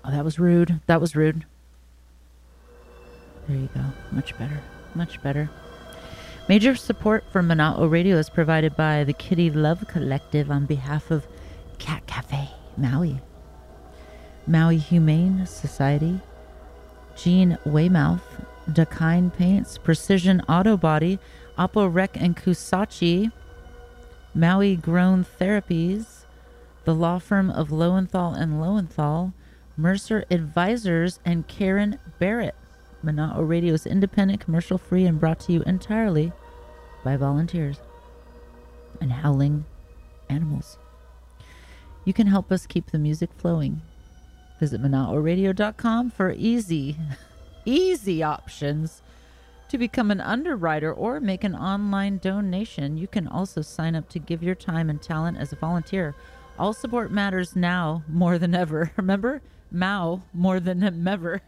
Oh, that was rude. That was rude. There you go. Much better. Much better. Major support for Mana'o Radio is provided by the Kitty Love Collective on behalf of Cat Cafe, Maui, Maui Humane Society, Jean Weymouth, Dakine Paints, Precision Auto Body, Oppo Rec and Kusachi, Maui Grown Therapies, the law firm of Lowenthal and Lowenthal, Mercer Advisors, and Karen Barrett. Mana'o Radio is independent, commercial-free, and brought to you entirely by volunteers and howling animals. You can help us keep the music flowing. Visit Mana'oRadio.com for easy options to become an underwriter or make an online donation. You can also sign up to give your time and talent as a volunteer. All support matters now more than ever. Remember? Mao more than ever.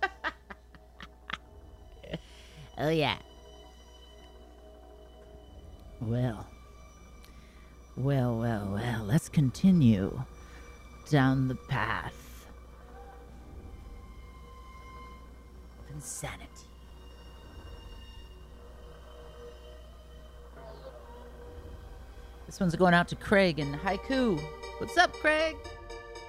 Oh, yeah. Well. Let's continue down the path of insanity. This one's going out to Craig in Haiku. What's up, Craig?